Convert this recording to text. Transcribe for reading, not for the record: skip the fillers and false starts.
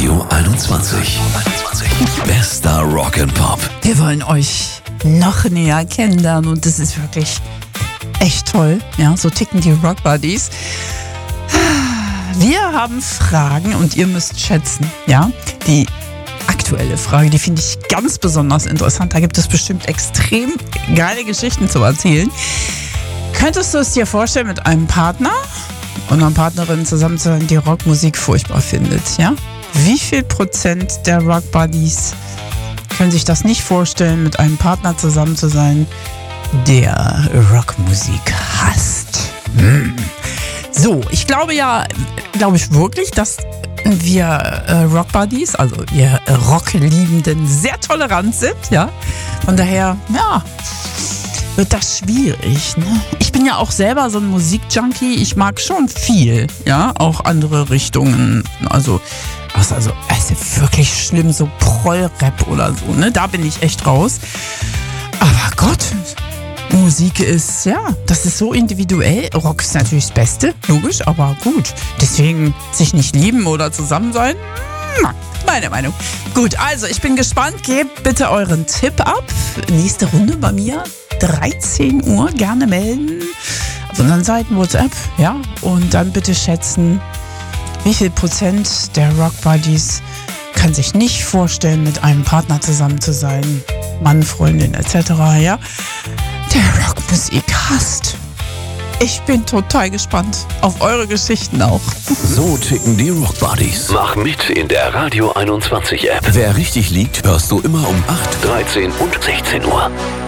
Radio 21. Bester Rock and Pop. Wir wollen euch noch näher kennenlernen und das ist wirklich echt toll. Ja, so ticken die Rock Buddies. Wir haben Fragen und ihr müsst schätzen. Ja, die aktuelle Frage, die finde ich ganz besonders interessant. Da gibt es bestimmt extrem geile Geschichten zu erzählen. Könntest du es dir vorstellen, mit einem Partner und einer Partnerin zusammen zu sein, die Rockmusik furchtbar findet? Ja? Wie viel Prozent der Rock Buddies können sich das nicht vorstellen, mit einem Partner zusammen zu sein, der Rockmusik hasst? So, ich glaube wirklich, dass wir Rock Buddies, also wir Rockliebenden, sehr tolerant sind, ja. Von daher, ja, wird das schwierig, ne? Ich bin ja auch selber so ein Musikjunkie, ich mag schon viel, ja, auch andere Richtungen, also es ist wirklich schlimm, so Proll-Rap oder so, ne, da bin ich echt raus. Aber Gott, Musik ist, ja, das ist so individuell. Rock ist natürlich das Beste, logisch, aber gut. Deswegen sich nicht lieben oder zusammen sein, meine Meinung. Gut, also ich bin gespannt. Gebt bitte euren Tipp ab. Nächste Runde bei mir, 13 Uhr, gerne melden. Auf unseren Seiten WhatsApp, ja. Und dann bitte schätzen, wie viel Prozent der Rock Buddies kann sich nicht vorstellen, mit einem Partner zusammen zu sein. Mann, Freundin etc., ja. Der Rockmusik hasst. Ich bin total gespannt auf eure Geschichten auch. So ticken die Rock Buddies. Mach mit in der Radio 21 App. Wer richtig liegt, hörst du immer um 8, 13 und 16 Uhr.